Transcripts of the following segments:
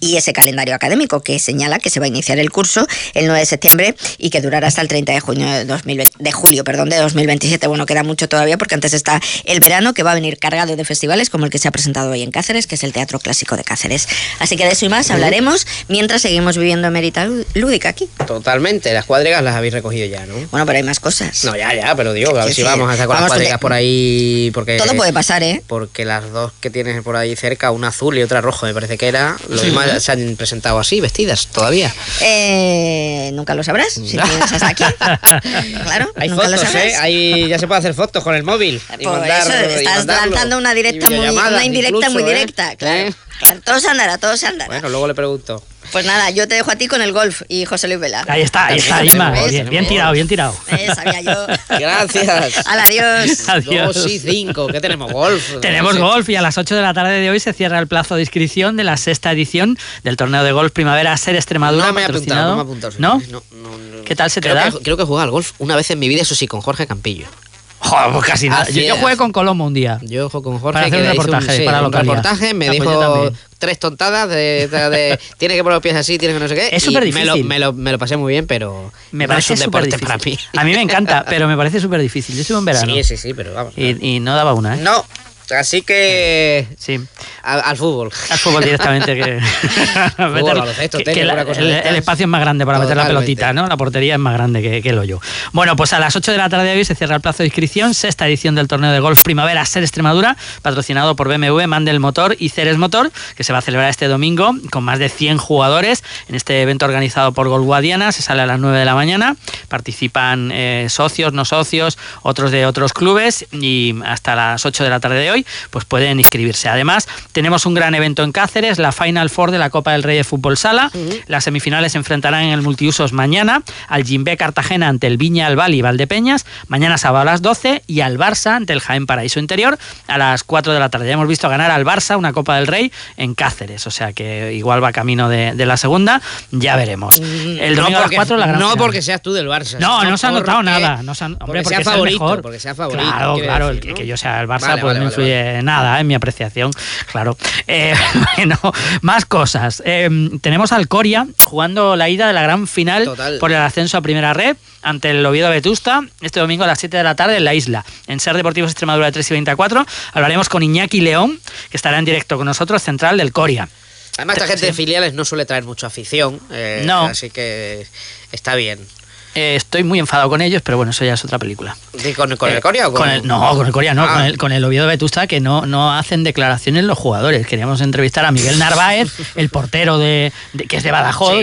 y ese calendario académico que señala que se va a iniciar el curso el 9 de septiembre y que durará hasta el 30 de julio de 2027. Bueno, queda mucho todavía porque antes está el verano, que va a venir cargado de festivales como el que se ha presentado hoy en Cáceres, que es el Teatro Clásico de Cáceres. Así que de eso y más hablaremos mientras seguimos viviendo Mérida Lúdica aquí. Totalmente, las cuadrigas las habéis recogido ya, ¿no? Bueno, pero hay más cosas. No, ya, pero digo, a ver si vamos a estar con las cuadrigas por ahí, porque... Todo puede pasar, ¿eh? Porque las dos que tienes por ahí cerca, una azul y otra roja, me parece que era, lo mismo se han presentado así, vestidas, todavía. Nunca lo sabrás, si tienes hasta aquí. Claro, hay nunca fotos, lo sabrás. Ahí ya se puede hacer fotos con el móvil. Por eso, estás lanzando una indirecta muy directa, claro. Claro, todo se andará. Bueno, luego le pregunto. Pues nada, yo te dejo a ti con el golf y José Luis Vela. Ahí está, Inma. Bien tirado. Sabía yo. Gracias. Adiós. 2:05, ¿qué tenemos? Golf. Tenemos golf y a las 8 de la tarde de hoy se cierra el plazo de inscripción de la 6ª edición del torneo de golf Primavera Ser Extremadura. No me he apuntado. ¿No? ¿Qué tal se te da? Creo que he jugado al golf una vez en mi vida, eso sí, con Jorge Campillo. Joder, pues casi nada. Yo jugué con Colombo un día. Yo jugué con Jorge. Para hacer un reportaje, me dijo 3 tontadas de tiene que poner los pies así, tiene que no sé qué. Es súper difícil. Me lo pasé muy bien, pero me parece un deporte para mí. A mí me encanta, pero me parece súper difícil. Yo estuve en verano. Sí, pero vamos. Y no daba una, ¿eh? No. Así que sí, al fútbol. Al fútbol directamente. El espacio es más grande para meter la pelotita, ¿no? La portería es más grande que el hoyo. Bueno, pues a las 8 de la tarde de hoy se cierra el plazo de inscripción, 6ª edición del torneo de golf Primavera Ser Extremadura, patrocinado por BMW, Mandel Motor y Ceres Motor, que se va a celebrar este domingo con más de 100 jugadores en este evento organizado por Golf Guadiana. Se sale a las 9 de la mañana, participan socios, no socios, otros de otros clubes, y hasta las 8 de la tarde de hoy pues pueden inscribirse. Además, tenemos un gran evento en Cáceres, la Final Four de la Copa del Rey de Fútbol Sala. Las semifinales se enfrentarán en el multiusos mañana al Jimbe Cartagena ante el Viña Albal y Valdepeñas, mañana sábado a las 12, y al Barça ante el Jaén Paraíso Interior a las 4 de la tarde. Ya hemos visto ganar al Barça una Copa del Rey en Cáceres, o sea que igual va camino de la segunda, ya veremos. El domingo a las 4 la gran final. Porque seas tú del Barça. No se ha notado nada. Porque sea favorito. Porque sea favorito. Claro, decir, ¿no? Que yo sea el Barça no influye nada en mi apreciación, claro. Bueno, más cosas. Tenemos al Coria jugando la ida de la gran final por el ascenso a Primera Red ante el Oviedo Vetusta este domingo a las 7 de la tarde en la isla. En Ser Deportivos Extremadura de 3:20 a 4 hablaremos con Iñaki León, que estará en directo con nosotros, central del Coria. Además, esta gente de filiales no suele traer mucha afición, no. Así que está bien. Estoy muy enfadado con ellos, pero bueno, eso ya es otra película. ¿Con el Coria o con el Coria no, con el Oviedo Vetusta, que no hacen declaraciones los jugadores. Queríamos entrevistar a Miguel Narváez, el portero que es de Badajoz,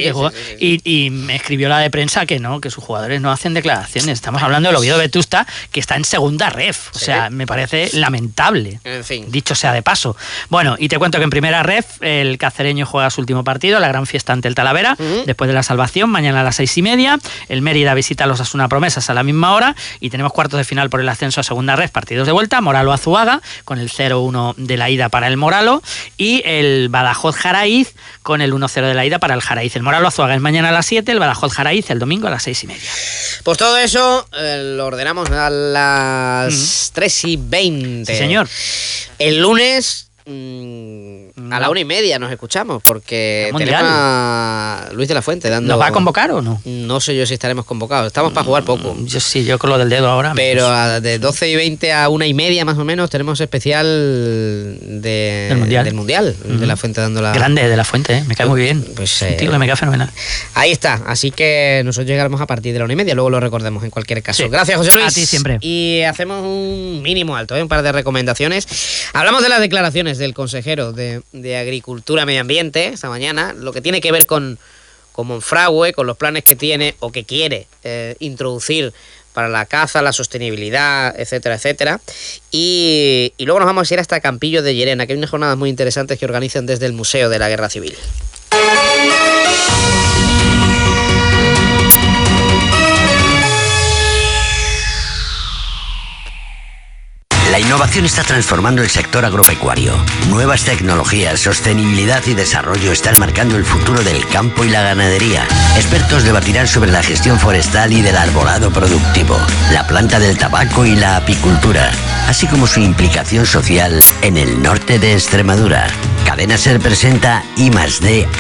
y me escribió la de prensa que no, que sus jugadores no hacen declaraciones. Estamos hablando del Oviedo Vetusta, que está en segunda ref. O sea, me parece lamentable. En fin. Dicho sea de paso. Bueno, y te cuento que en primera ref el cacereño juega su último partido, la gran fiesta ante el Talavera, después de la salvación, mañana a las 6:30. El Mérida visita a los Asuna Promesas a la misma hora, y tenemos cuartos de final por el ascenso a segunda red, partidos de vuelta, Moralo Azuaga con el 0-1 de la ida para el Moralo, y el Badajoz Jaraiz con el 1-0 de la ida para el Jaraiz. El Moralo Azuaga es mañana a las 7, el Badajoz Jaraiz el domingo a las 6:30. Pues todo eso lo ordenamos a las 3:20. Sí, señor. El lunes a la 1:30 nos escuchamos, porque tenemos a Luis de la Fuente dando... ¿Nos va a convocar o no? No sé yo si estaremos convocados. Estamos para jugar poco. Yo con lo del dedo ahora. Pero de 12:20 a 1:30 más o menos tenemos especial del Mundial. De la Fuente dando la... Grande de la Fuente, me cae muy bien. Pues, un tío que me cae fenomenal. Ahí está. Así que nosotros llegaremos a partir de la 1:30. Luego lo recordemos en cualquier caso. Sí. Gracias, José Luis. A ti siempre. Y hacemos un mínimo alto, un par de recomendaciones. Hablamos de las declaraciones del consejero de Agricultura y Medio Ambiente esta mañana, lo que tiene que ver con Monfragüe, con los planes que tiene o que quiere introducir para la caza, la sostenibilidad, etcétera, etcétera. Y luego nos vamos a ir hasta Campillo de Llerena, que hay unas jornadas muy interesantes que organizan desde el Museo de la Guerra Civil. La innovación está transformando el sector agropecuario. Nuevas tecnologías, sostenibilidad y desarrollo están marcando el futuro del campo y la ganadería. Expertos debatirán sobre la gestión forestal y del arbolado productivo, la planta del tabaco y la apicultura, así como su implicación social en el norte de Extremadura. Cadena Ser presenta I+D